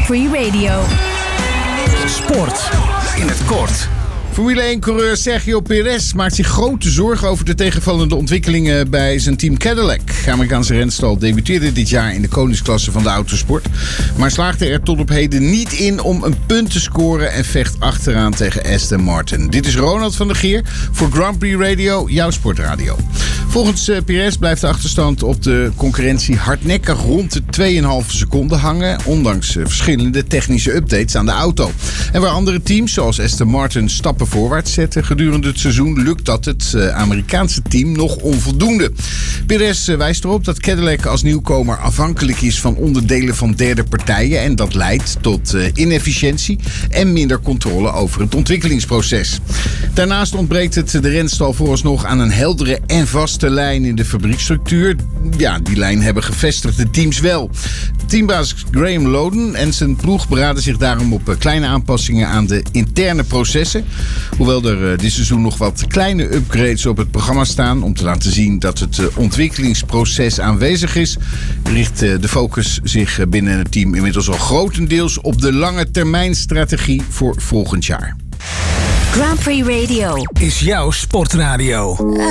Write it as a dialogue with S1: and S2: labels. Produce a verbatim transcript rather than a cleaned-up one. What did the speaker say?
S1: Prix Radio.
S2: Sport in het kort.
S3: Formule één-coureur Sergio Perez maakt zich grote zorgen over de tegenvallende ontwikkelingen bij zijn team Cadillac. De Amerikaanse renstal debuteerde dit jaar in de koningsklasse van de autosport, maar slaagde er tot op heden niet in om een punt te scoren en vecht achteraan tegen Aston Martin. Dit is Ronald van der Geer voor Grand Prix Radio, jouw sportradio. Volgens uh, Perez blijft de achterstand op de concurrentie hardnekkig rond de twee komma vijf seconden hangen, ondanks uh, verschillende technische updates aan de auto. En waar andere teams, zoals Aston Martin, stappen voorwaarts zetten gedurende het seizoen, lukt dat het uh, Amerikaanse team nog onvoldoende. Perez uh, wijst erop dat Cadillac als nieuwkomer afhankelijk is van onderdelen van derde partijen en dat leidt tot uh, inefficiëntie en minder controle over het ontwikkelingsproces. Daarnaast ontbreekt het de renstal vooralsnog aan een heldere en vaste lijn in de fabrieksstructuur. Ja, die lijn hebben gevestigde teams wel. Teambaas Graham Loden en zijn ploeg beraden zich daarom op kleine aanpassingen aan de interne processen. Hoewel er dit seizoen nog wat kleine upgrades op het programma staan om te laten zien dat het ontwikkelingsproces aanwezig is, richt de focus zich binnen het team inmiddels al grotendeels op de lange termijn strategie voor volgend jaar.
S1: Grand Prix Radio
S2: Is jouw sportradio.